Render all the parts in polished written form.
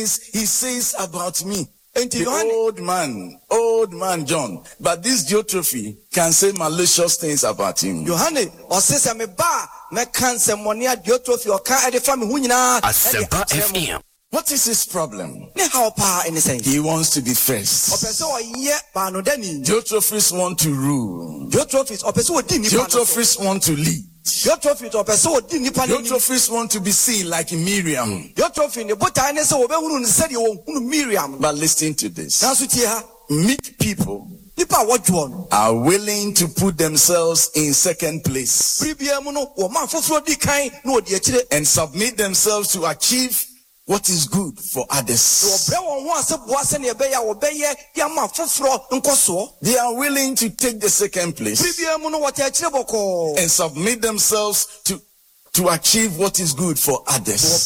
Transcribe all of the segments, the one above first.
he says about me. The old man John, but this Diotrephes can say malicious things about him. Asempa FM. What is his problem? He wants to be first. Diotrephes want to rule. Diotrephes want to lead. Diotrephes want to be seen like Miriam. But listen to this. Meek people are willing to put themselves in second place and submit themselves to achieve what is good for others. They are willing to take the second place and submit themselves to achieve what is good for others.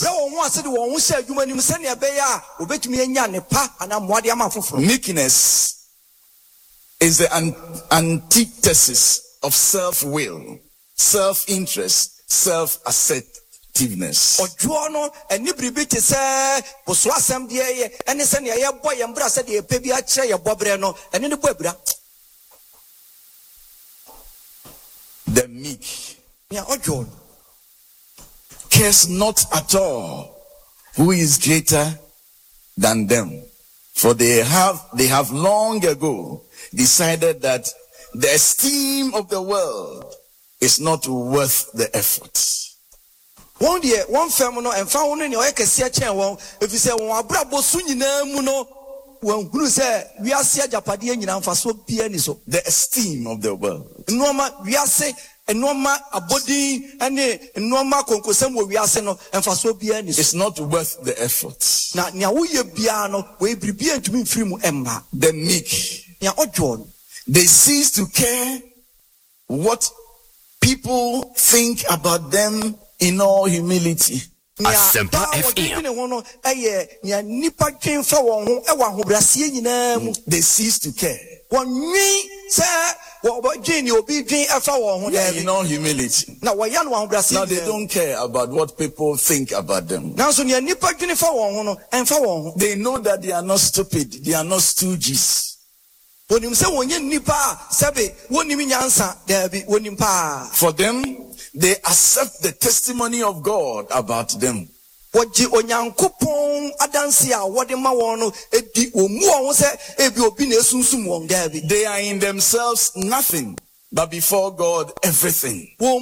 Meekness is the antithesis of self-will, self-interest, self-acceptance. The meek cares not at all who is greater than them, for they have long ago decided that the esteem of the world is not worth the effort. One day, one family and found in your ecclesia chain. If you say, one brabo suninamuno, when who say, we are see a Japadian in Anfaso pianiso. The esteem of the world. Norma, we are say, and Norma a body and Norma concussion we are saying, and Faso pianiso. It's not worth the effort. Now, we piano, we prepare to be free emma. The meek. They cease to care what people think about them. In all humility. Asempa FM. They cease to care. In all humility. Now they don't care about what people think about them. They know that they are not stupid. They are not stooges. For them, they accept the testimony of God about them. They are in themselves nothing, but before God everything. They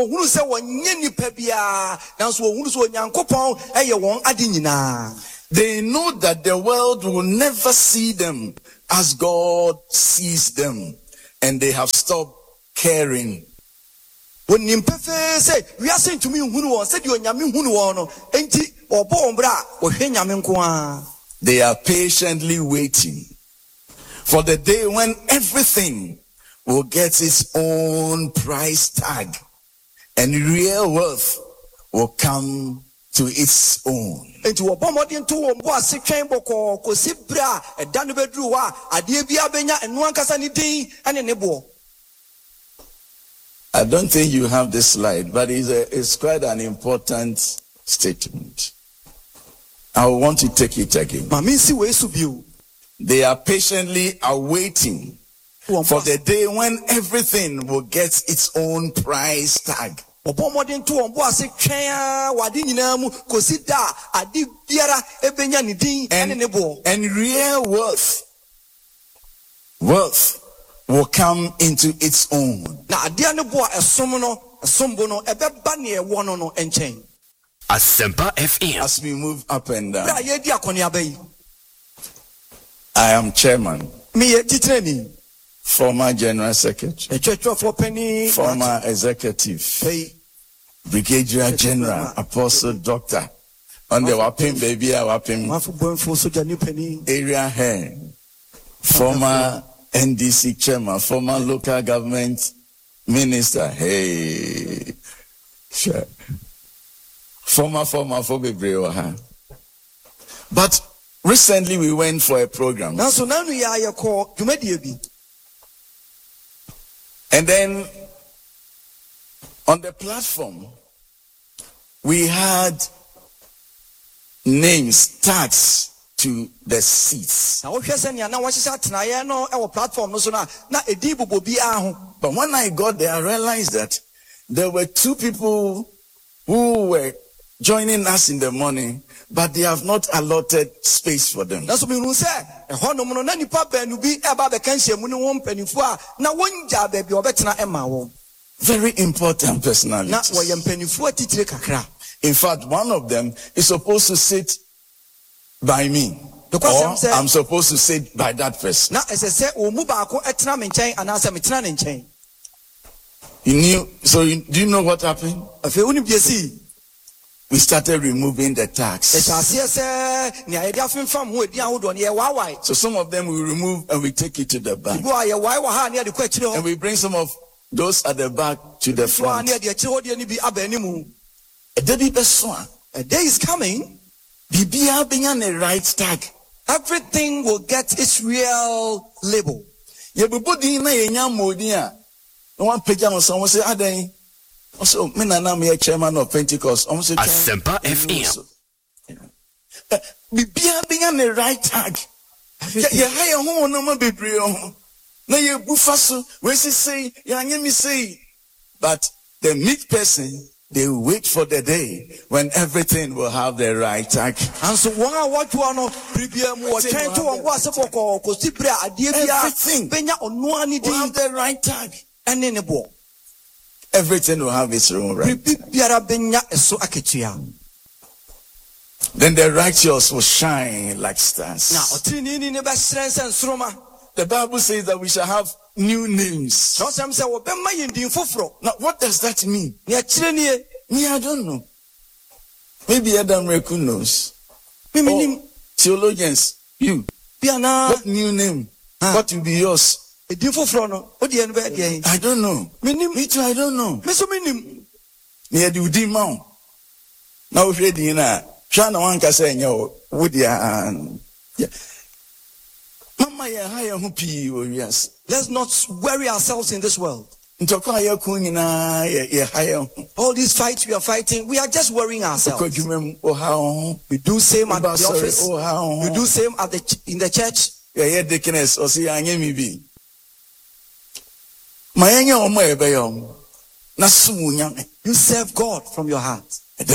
know that the world will never see them as God sees them, and they have stopped caring. When Nimpefe say, we are saying to me, who said you and Yamin, or Bombra, or Henyamin. They are patiently waiting for the day when everything will get its own price tag and real worth will come to its own. Into a bombarding to a boss, Chamberco, Cosibra, a Danubedrua, a Diabia and one Casanity, and a nebo. I don't think you have this slide, but it's quite an important statement. I want to take it again. They are patiently awaiting for the day when everything will get its own price tag. And real worth will come into its own. Asempa FM. As we move up and down, I am chairman, former general secretary, former executive, brigadier general, apostle, doctor, on the Wapim baby, Wapim area head, former NDC chairman, former local government minister, hey, sure. Former But recently we went for a program. And then on the platform, we had names tags to the seats. Now, platform, But when I got there, I realized that there were two people who were joining us in the morning, but they have not allotted space for them. Very important personalities. In fact, one of them is supposed to sit by me, or I'm supposed to sit by that person. Do you know what happened? We started removing the tags. So some of them we remove and we take it to the back. And we bring some of those at the back to the front. A day is coming. The right tag. Everything will get its real label. One page on someone say, "Aden." Also, me na na me chairman of Pentecost. Asempa FM. Bibia being the right tag. Ya hire ho no ma bebre ho. Na ye bufa so we say ya anya me say. But the meek person, they wait for the day when everything will have the right tag. And so what you are not prepare more trying to was a boko cosibra everything will have the right tag. And in a book. Everything will have its own right. Then the righteous will shine like stars. Now, the Bible says that we shall have new names. Now, what does that mean? Me, I don't know. Maybe Adam Reku knows. Or theologians, you. What new name? What will be yours? I don't know. Me too, I don't know. Near the Udimon. Now, if you're dinner, Shana Wanka saying, yo, would ya? Mama, yes. Let's not worry ourselves in this world. All these fights we are fighting, we are just worrying ourselves. We do same at the office. We do same in the church. You serve God from your heart. The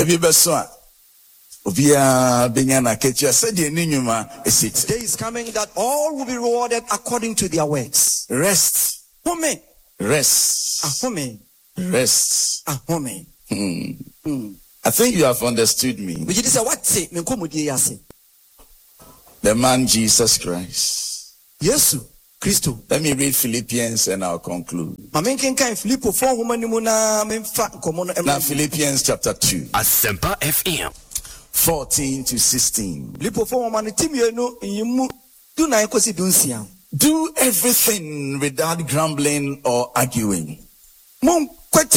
day is coming that all will be rewarded according to their works. Rest. Rest. Rest. I think you have understood me. The man Jesus Christ. Yes. Christo. Let me read Philippians and I'll conclude. Now Philippians chapter 2. Asempa FM. 14 to 16. Do everything without grumbling or arguing. So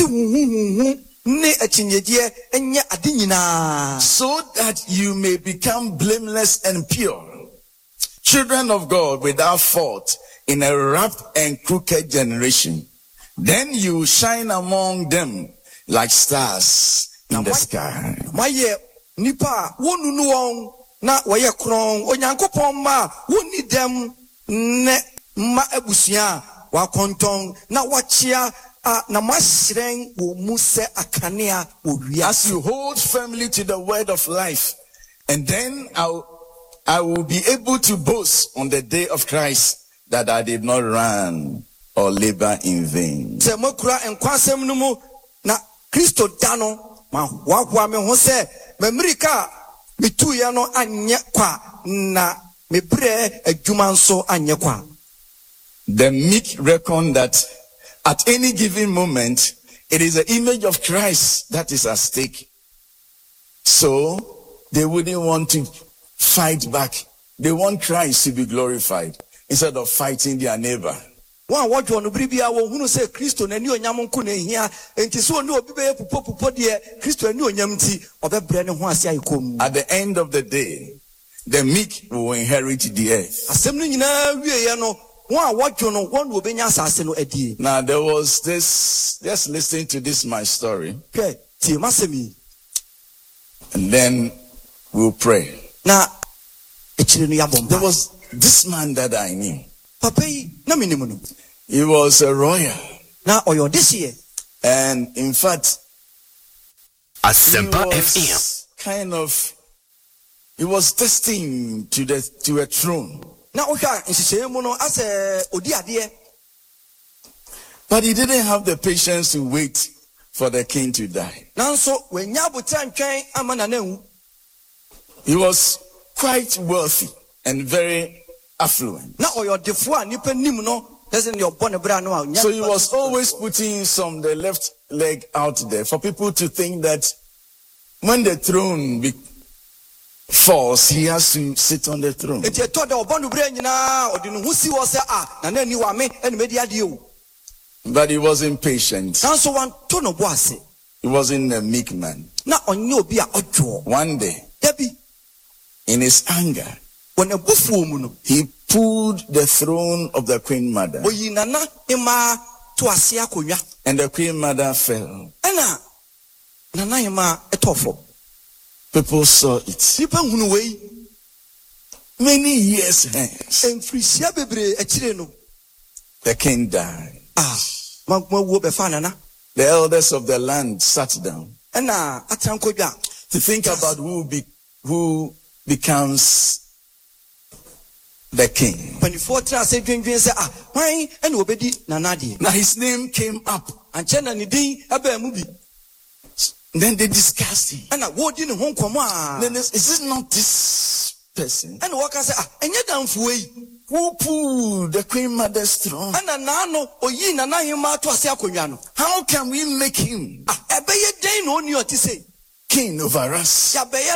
that you may become blameless and pure, children of God without fault in a corrupt and crooked generation. Then you shine among them like stars in the sky. Nipa wonu na waye kron onyankopon ma woni dem ne ma abusua wa konton na wachia na mashren wo muse akanea wo wi. As you hold firmly to the word of life, and then I will be able to boast on the day of Christ that I did not run or labor in vain. Se makura enkwasem no mu na Kristo dano ma wa me ho se Memrika mitu ya no anye kwa na mebre adwuma nso anye kwa. The meek reckon that at any given moment it is the image of Christ that is at stake. So they wouldn't want to fight back. They want Christ to be glorified instead of fighting their neighbor. At the end of the day, the meek will inherit the earth. Now there was this, just listen to this, my story. And then we'll pray. Na there was this man that I knew. Papa yi na minimu no. He was a royal. Na oyo desiye. And in fact, Asempa FM. He was destined to a throne. Na ohwa nsise mu no ase odi ade. But he didn't have the patience to wait for the king to die. Nanso wenya botan twen amana na hu. He was quite wealthy and very affluent. Na oyo defo a nipa nim no. So he was always putting the left leg out there for people to think that when the throne falls, he has to sit on the throne. But he wasn't patient. He wasn't a meek man. One day, in his anger, he pulled the throne of the queen mother. And the queen mother fell. People saw it. Many years hence, the king died. The elders of the land sat down to think about who becomes the king. Now his name came up. Then they discussed him. Then is this not this person who pulled the queen mother's throne? How can we make him king over us?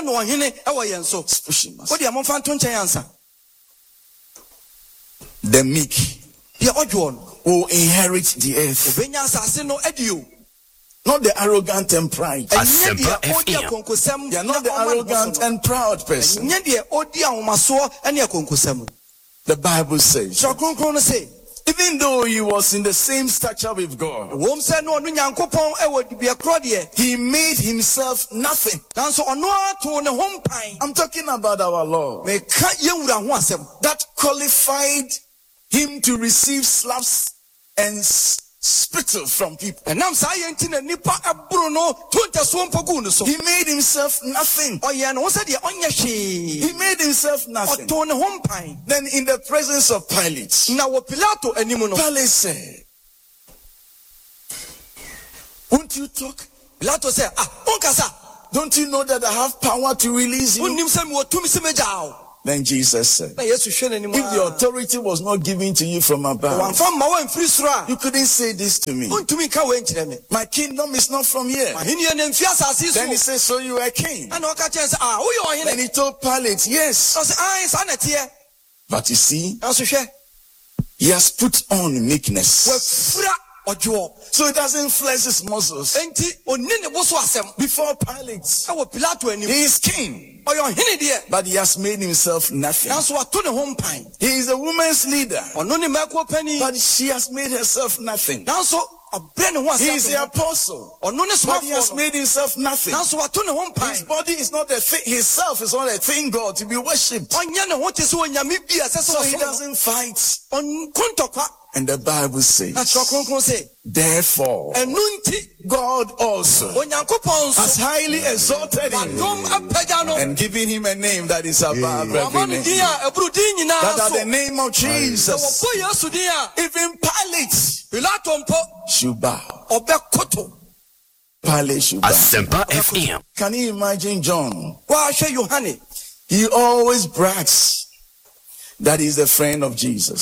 The meek will inherit the earth. Not the arrogant and pride. Asempa FM. They are not the arrogant and proud person. The Bible says, even though he was in the same stature with God, he made himself nothing. I'm talking about our Lord. That qualified him to receive slaps and spittle from people. He made himself nothing. He made himself nothing. Then in the presence of Pilate, Pilate said, won't you talk? Don't you know that I have power to release you? Then Jesus said, if the authority was not given to you from above, you couldn't say this to me. My kingdom is not from here. Then he said, so you are king. Then he told Pilate, yes. But you see, he has put on meekness. So he doesn't flex his muscles. Before Pilate, he is king. But he has made himself nothing. He is a woman's leader. But she has made herself nothing. He is the apostle. But he has made himself nothing. His body is not a thing. Himself is not a thing God to be worshipped. So he doesn't fight. And the Bible says, therefore, God also has highly exalted him and given him a name that is above every name. That at the name of Jesus, even Pilate should bow. Pilate should bow. Asempa FM. Can you imagine John? He always brags that he's a friend of Jesus.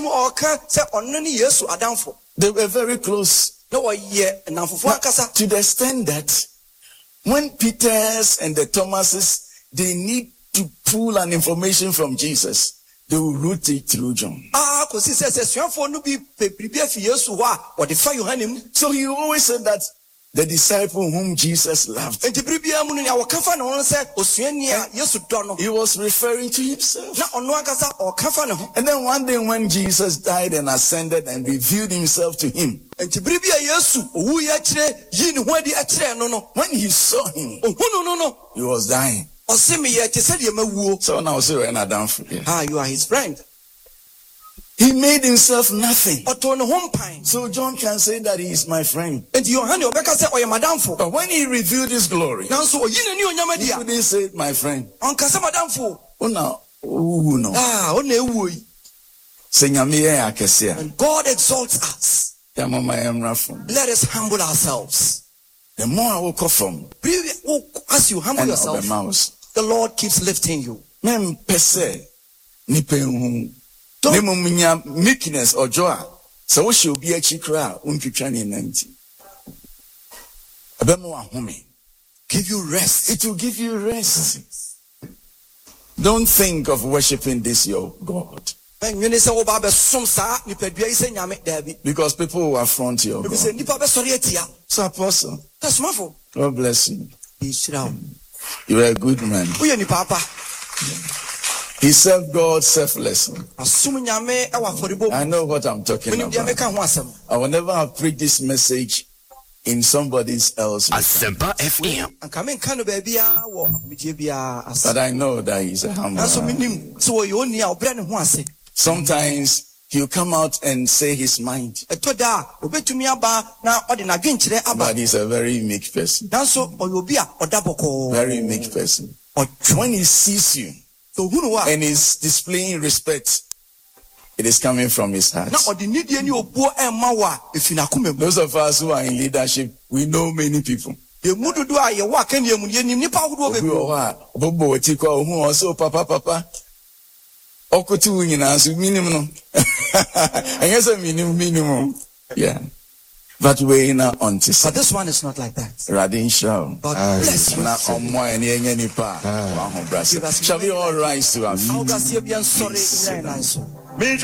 They were very close. To the extent that when Peters and the Thomases, they need to pull an information from Jesus, they will route it through John. So he always said that the disciple whom Jesus loved. He was referring to himself. And then one day when Jesus died and ascended and revealed himself to him, when he saw him, he was dying. So now say we're not down for you. You are his friend. He made himself nothing. So John can say that he is my friend. But when he revealed his glory, he couldn't say my friend. Oh no. And God exalts us. Let us humble ourselves. The more I will come from, as you humble yourself, the Lord keeps lifting you. Meekness or joy. So what should be a chikra, give you rest. It will give you rest. Don't think of worshiping this your God. Because people will affront your God. So Apostle, God bless you. You are a good man. He served God selflessly. I know what I'm talking about. I will never have preached this message in somebody else's. Asempa FM. But I know that he's a humble man. Sometimes he'll come out and say his mind. But he's a very meek person. Very meek person. When he sees you, and is displaying respect, it is coming from his heart. Those of us who are in leadership, we know many people. Yeah. But we're not on to But this one is not like that. Radin Shao. God bless you. Shall we all rise to our feet?